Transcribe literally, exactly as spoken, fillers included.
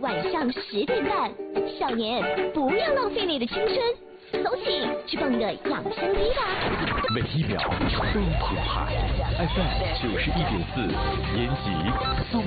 晚上十点半。少年，不要浪费你的青春，走起，去蹦个养生机吧。 每一秒都澎湃 ，F M 九十一点四，延吉。